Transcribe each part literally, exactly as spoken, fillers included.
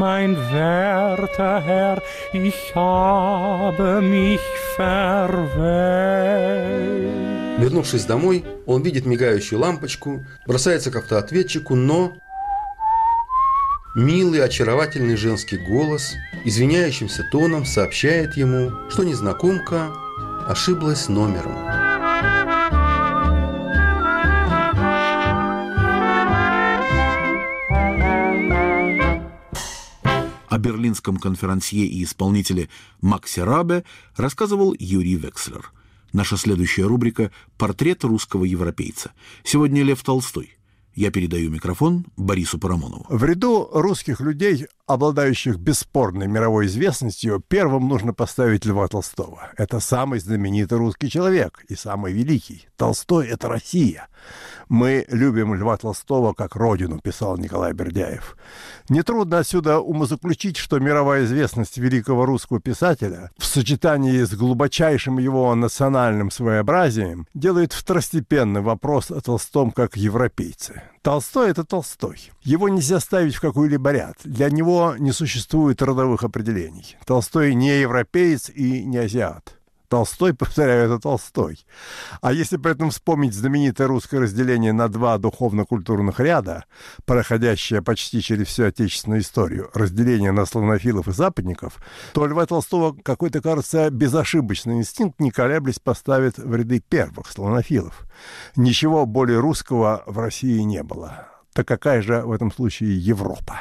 mein werter Herr, ich habe mich verwählt. Вернувшись домой, он видит мигающую лампочку, бросается к автоответчику, но... Милый, очаровательный женский голос извиняющимся тоном сообщает ему, что незнакомка ошиблась номером. О берлинском конферансье и исполнителе Максе Рабе рассказывал Юрий Векслер. Наша следующая рубрика «Портрет русского европейца». Сегодня Лев Толстой. Я передаю микрофон Борису Парамонову. В ряду русских людей, обладающих бесспорной мировой известностью, первым нужно поставить Льва Толстого. Это самый знаменитый русский человек и самый великий. Толстой — это Россия. «Мы любим Льва Толстого как родину», писал Николай Бердяев. Нетрудно отсюда умозаключить, что мировая известность великого русского писателя в сочетании с глубочайшим его национальным своеобразием делает второстепенный вопрос о Толстом как европейце. Толстой — это Толстой. Его нельзя ставить в какой-либо ряд. Для него не существует родовых определений. Толстой не европеец и не азиат. Толстой, повторяю, это Толстой. А если при этом вспомнить знаменитое русское разделение на два духовно-культурных ряда, проходящее почти через всю отечественную историю, разделение на славянофилов и западников, то Льва Толстого какой-то, кажется, безошибочный инстинкт, не колеблясь, поставит в ряды первых славянофилов. Ничего более русского в России не было. Так какая же в этом случае Европа?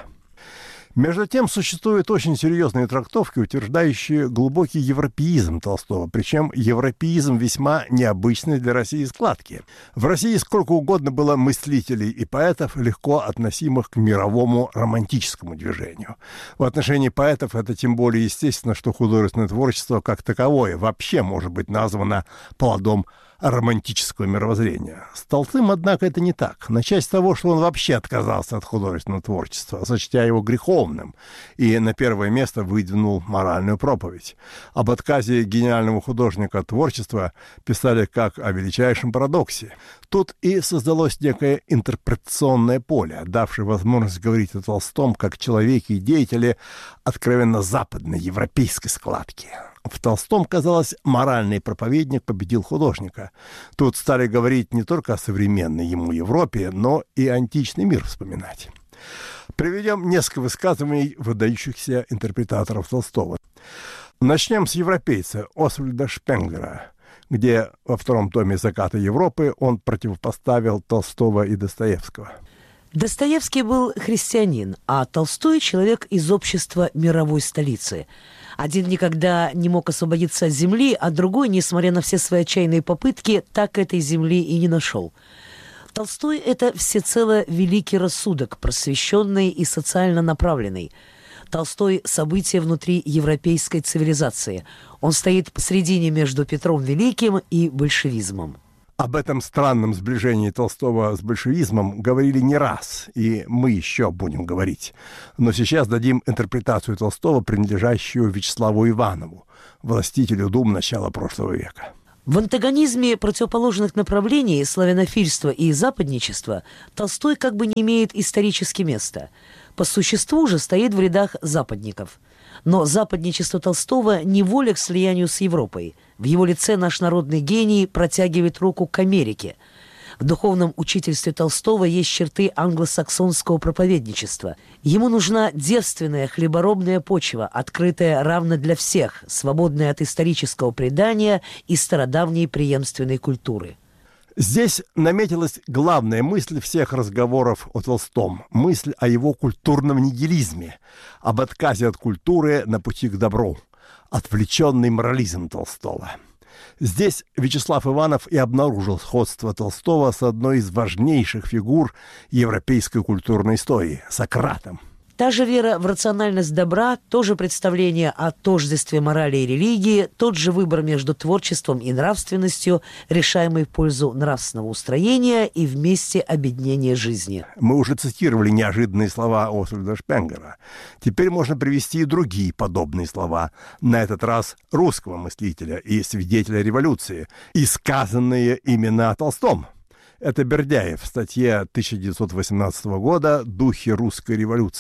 Между тем, существуют очень серьезные трактовки, утверждающие глубокий европеизм Толстого, причем европеизм весьма необычный для России складки. В России сколько угодно было мыслителей и поэтов, легко относимых к мировому романтическому движению. В отношении поэтов это тем более естественно, что художественное творчество как таковое вообще может быть названо плодом романтического мировоззрения. С Толстым, однако, это не так. Начать с того, что он вообще отказался от художественного творчества, сочтя его греховным, и на первое место выдвинул моральную проповедь. Об отказе гениального художника от творчества писали как о величайшем парадоксе. Тут и создалось некое интерпретационное поле, давшее возможность говорить о Толстом как человеке и деятеле откровенно западной, европейской складки. В Толстом, казалось, моральный проповедник победил художника. Тут стали говорить не только о современной ему Европе, но и античный мир вспоминать. Приведем несколько высказываний выдающихся интерпретаторов Толстого. Начнем с европейца Освальда Шпенглера, где во втором томе «Заката Европы» он противопоставил Толстого и Достоевского. Достоевский был христианин, а Толстой – человек из общества мировой столицы. Один никогда не мог освободиться от земли, а другой, несмотря на все свои отчаянные попытки, так этой земли и не нашел. Толстой – это всецело великий рассудок, просвещенный и социально направленный. Толстой – событие внутри европейской цивилизации. Он стоит посредине между Петром Великим и большевизмом. Об этом странном сближении Толстого с большевизмом говорили не раз, и мы еще будем говорить. Но сейчас дадим интерпретацию Толстого, принадлежащую Вячеславу Иванову, властителю дум начала прошлого века. В антагонизме противоположных направлений славянофильства и западничества Толстой как бы не имеет исторически места. По существу же стоит в рядах западников. Но западничество Толстого не воля к слиянию с Европой. В его лице наш народный гений протягивает руку к Америке. В духовном учительстве Толстого есть черты англосаксонского проповедничества. Ему нужна девственная хлеборобная почва, открытая равно для всех, свободная от исторического предания и стародавней преемственной культуры. Здесь наметилась главная мысль всех разговоров о Толстом, мысль о его культурном нигилизме, об отказе от культуры на пути к добру, отвлеченный морализм Толстого. Здесь Вячеслав Иванов и обнаружил сходство Толстого с одной из важнейших фигур европейской культурной истории – Сократом. Та же вера в рациональность добра, то же представление о тождестве морали и религии, тот же выбор между творчеством и нравственностью, решаемый в пользу нравственного устроения и вместе объединения жизни. Мы уже цитировали неожиданные слова Освальда Шпенглера. Теперь можно привести и другие подобные слова, на этот раз русского мыслителя и свидетеля революции, и сказанные именно о Толстом. Это Бердяев в статье тысяча девятьсот восемнадцатого года «Духи русской революции».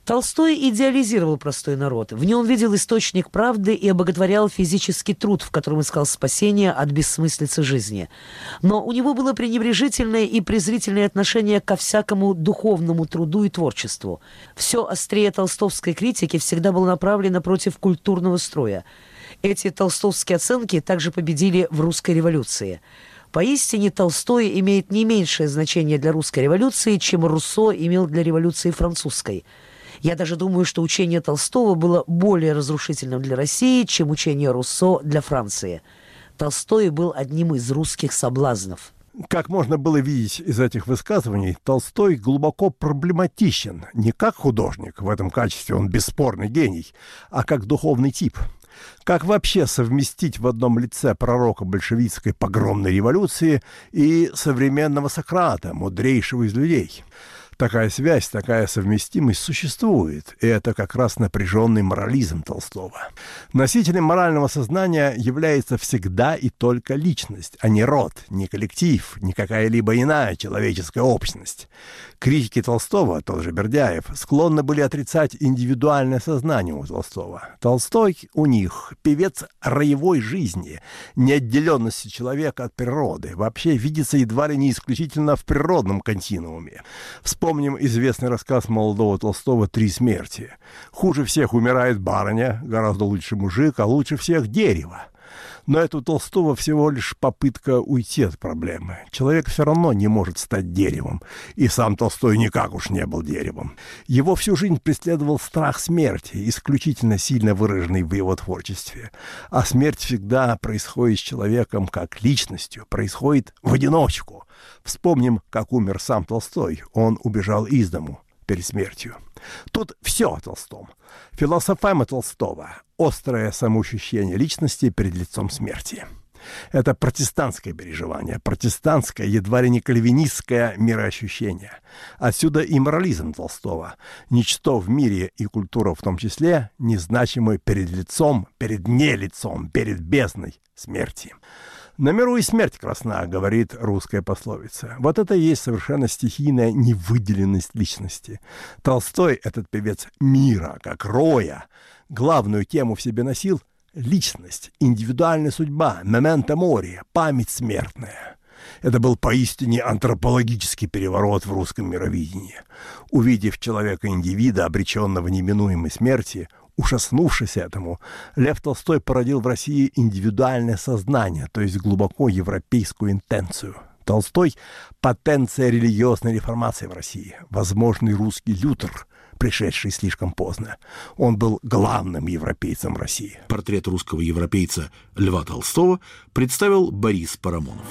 Толстой идеализировал простой народ. В нем видел источник правды и обоготворял физический труд, в котором искал спасения от бессмыслицы жизни. Но у него было пренебрежительное и презрительное отношение ко всякому духовному труду и творчеству. Все острее толстовской критики всегда было направлено против культурного строя. Эти толстовские оценки также победили в русской революции. Поистине, Толстой имеет не меньшее значение для русской революции, чем Руссо имел для революции французской. Я даже думаю, что учение Толстого было более разрушительным для России, чем учение Руссо для Франции. Толстой был одним из русских соблазнов. Как можно было видеть из этих высказываний, Толстой глубоко проблематичен не как художник, в этом качестве он бесспорный гений, а как духовный тип. Как вообще совместить в одном лице пророка большевистской погромной революции и современного Сократа, мудрейшего из людей? Такая связь, такая совместимость существует, и это как раз напряженный морализм Толстого. Носителем морального сознания является всегда и только личность, а не род, не коллектив, не какая-либо иная человеческая общность. Критики Толстого, тот же Бердяев, склонны были отрицать индивидуальное сознание у Толстого. Толстой у них певец роевой жизни, неотделенности человека от природы, вообще видится едва ли не исключительно в природном континууме. Вспомним известный рассказ молодого Толстого «Три смерти». Хуже всех умирает барыня, гораздо лучше мужик, а лучше всех дерево. Но это у Толстого всего лишь попытка уйти от проблемы. Человек все равно не может стать деревом. И сам Толстой никак уж не был деревом. Его всю жизнь преследовал страх смерти, исключительно сильно выраженный в его творчестве. А смерть всегда происходит с человеком как личностью, происходит в одиночку. Вспомним, как умер сам Толстой. Он убежал из дому перед смертью. Тут все о Толстом. Философема Толстого – острое самоощущение личности перед лицом смерти. Это протестантское переживание, протестантское, едва ли не кальвинистское мироощущение. Отсюда и морализм Толстого. Ничто в мире и культура в том числе незначимы перед лицом, перед нелицом, перед бездной смерти. «На миру и смерть красна», — говорит русская пословица. Вот это и есть совершенно стихийная невыделенность личности. Толстой, этот певец мира, как роя, главную тему в себе носил — личность, индивидуальная судьба, memento mori, память смертная. Это был поистине антропологический переворот в русском мировидении. Увидев человека-индивида, обреченного неминуемой смерти, ужаснувшись этому, Лев Толстой породил в России индивидуальное сознание, то есть глубоко европейскую интенцию. Толстой – потенция религиозной реформации в России, возможный русский Лютер, пришедший слишком поздно. Он был главным европейцем России. Портрет русского европейца Льва Толстого представил Борис Парамонов.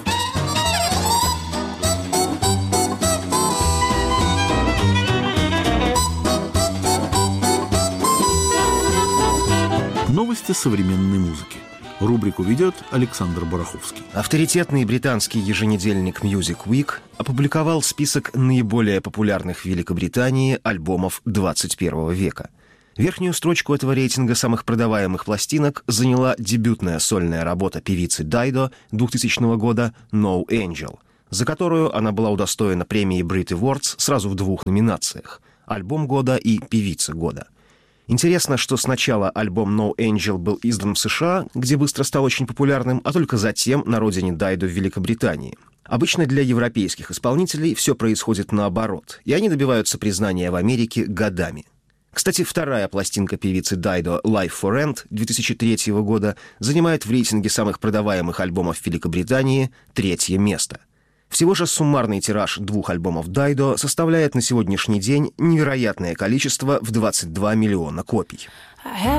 Новости современной музыки. Рубрику ведет Александр Бараховский. Авторитетный британский еженедельник Music Week опубликовал список наиболее популярных в Великобритании альбомов двадцать первого века. Верхнюю строчку этого рейтинга самых продаваемых пластинок заняла дебютная сольная работа певицы Дайдо двухтысячного года «No Angel», за которую она была удостоена премии Brit Awards сразу в двух номинациях – «Альбом года» и «Певица года». Интересно, что сначала альбом «No Angel» был издан в США, где быстро стал очень популярным, а только затем на родине Дайдо в Великобритании. Обычно для европейских исполнителей все происходит наоборот, и они добиваются признания в Америке годами. Кстати, вторая пластинка певицы Дайдо «Life for Rent» две тысячи третьего года занимает в рейтинге самых продаваемых альбомов Великобритании третье место. Всего же суммарный тираж двух альбомов Дайдо составляет на сегодняшний день невероятное количество в двадцать два миллиона копий.